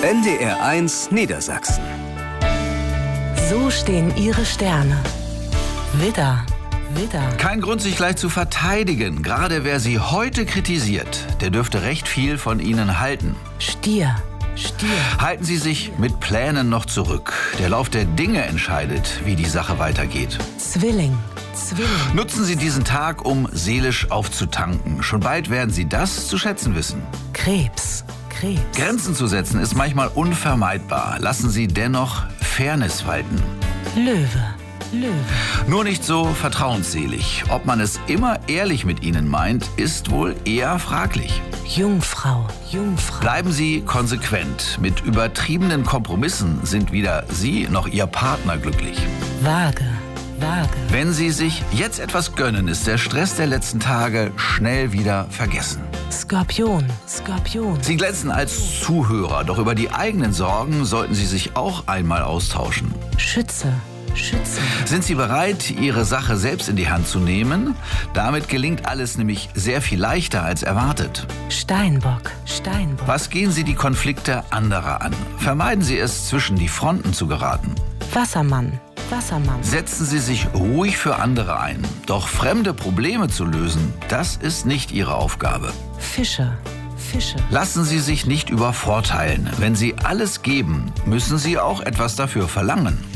NDR1 Niedersachsen. So stehen Ihre Sterne. Widder, Widder. Kein Grund, sich gleich zu verteidigen. Gerade wer Sie heute kritisiert, der dürfte recht viel von Ihnen halten. Stier, Stier. Halten Sie sich mit Plänen noch zurück. Der Lauf der Dinge entscheidet, wie die Sache weitergeht. Zwilling, Zwilling. Nutzen Sie diesen Tag, um seelisch aufzutanken. Schon bald werden Sie das zu schätzen wissen. Krebs, Krebs. Grenzen zu setzen ist manchmal unvermeidbar. Lassen Sie dennoch Fairness walten. Löwe, Löwe. Nur nicht so vertrauensselig. Ob man es immer ehrlich mit Ihnen meint, ist wohl eher fraglich. Jungfrau, Jungfrau. Bleiben Sie konsequent. Mit übertriebenen Kompromissen sind weder Sie noch Ihr Partner glücklich. Waage, Waage. Wenn Sie sich jetzt etwas gönnen, ist der Stress der letzten Tage schnell wieder vergessen. Skorpion, Skorpion. Sie glänzen als Zuhörer, doch über die eigenen Sorgen sollten Sie sich auch einmal austauschen. Schütze, Schütze. Sind Sie bereit, Ihre Sache selbst in die Hand zu nehmen? Damit gelingt alles nämlich sehr viel leichter als erwartet. Steinbock, Steinbock. Was gehen Sie die Konflikte anderer an? Vermeiden Sie es, zwischen die Fronten zu geraten. Wassermann, Wassermann. Setzen Sie sich ruhig für andere ein. Doch fremde Probleme zu lösen, das ist nicht Ihre Aufgabe. Fische, Fische. Lassen Sie sich nicht übervorteilen. Wenn Sie alles geben, müssen Sie auch etwas dafür verlangen.